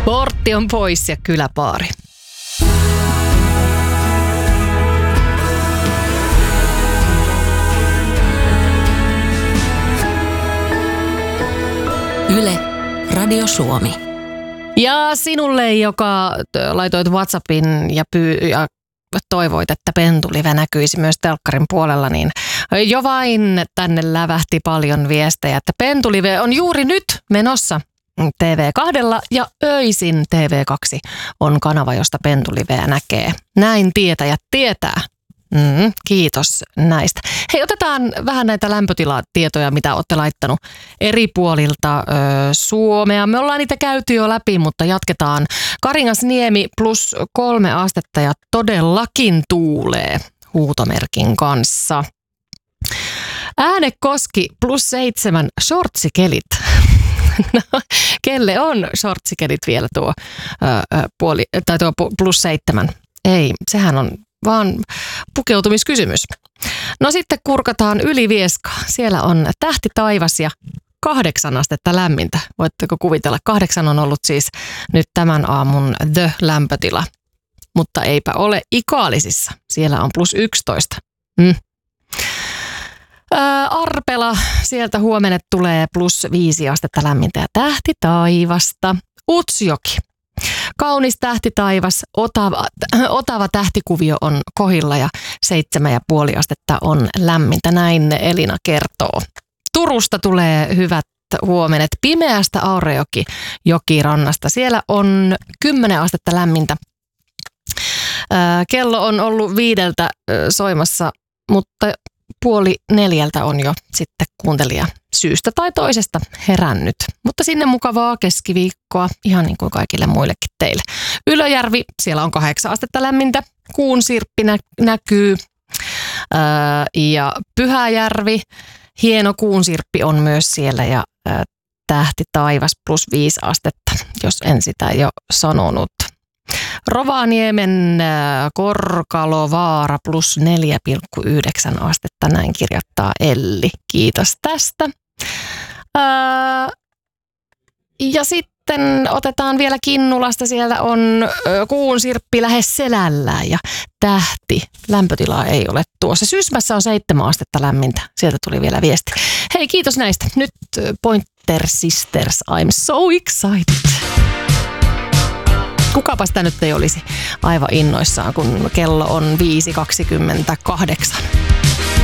Portti on pois ja kyläpaari. Yle, Radio Suomi. Ja sinulle, joka laitoit WhatsAppin ja toivoit, että Pentulive näkyisi myös telkkarin puolella, niin jo vain tänne lävähti paljon viestejä, että Pentulive on juuri nyt menossa TV2 ja öisin TV2 on kanava, josta Pentuliveä näkee. Näin tietäjät tietää. Kiitos näistä. Hei, otetaan vähän näitä lämpötilatietoja, mitä olette laittanut eri puolilta Suomea. Me ollaan niitä käyty jo läpi, mutta jatketaan. Karingasniemi +3 astetta ja todellakin tuulee huutomerkin kanssa. Äänekoski +7 shortsikelit. No, kelle on shortsikelit vielä tuo +7? Ei, sehän on vaan pukeutumiskysymys. No sitten kurkataan Ylivieskaa. Siellä on tähti taivas ja 8 astetta lämmintä. Voitteko kuvitella? 8 on ollut siis nyt tämän aamun lämpötila. Mutta eipä ole Ikaalisissa. Siellä on +11. Arpela, sieltä huomenna tulee +5 astetta lämmintä ja tähti taivasta. Utsjoki. Kaunis tähti taivas, Otava tähtikuvio on kohilla ja 7,5 astetta on lämmintä, näin Elina kertoo. Turusta tulee hyvät huomenet pimeästä Aurajoki jokirannasta. Siellä on 10 astetta lämmintä. Kello on ollut 5 soimassa, mutta 3:30 on jo sitten kuuntelija syystä tai toisesta herännyt. Mutta sinne mukavaa keskiviikkoa, ihan niin kuin kaikille muillekin teille. Ylöjärvi, siellä on 8 astetta lämmintä, Kuunsirppi näkyy ja Pyhäjärvi, hieno Kuunsirppi on myös siellä ja tähti taivas +5 astetta, jos en sitä jo sanonut. Rovaniemen Korkalovaara +4,9 astetta, näin kirjoittaa Elli. Kiitos tästä. Ja sitten otetaan vielä Kinnulasta, siellä on Kuunsirppi lähes selällään ja tähti. Lämpötilaa ei ole tuossa. Sysmässä on 7 astetta lämmintä, sieltä tuli vielä viesti. Hei, kiitos näistä. Nyt Pointer Sisters, I'm so excited. Kukapa sitä nyt ei olisi aivan innoissaan, kun kello on 5:28.